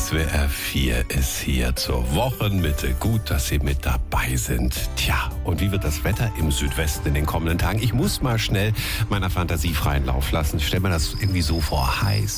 SWR 4 ist hier zur Wochenmitte. Gut, dass Sie mit dabei sind. Tja, und wie wird das Wetter im Südwesten in den kommenden Tagen? Ich muss mal schnell meiner Fantasie freien Lauf lassen. Ich stelle mir das irgendwie so vor. Heiß,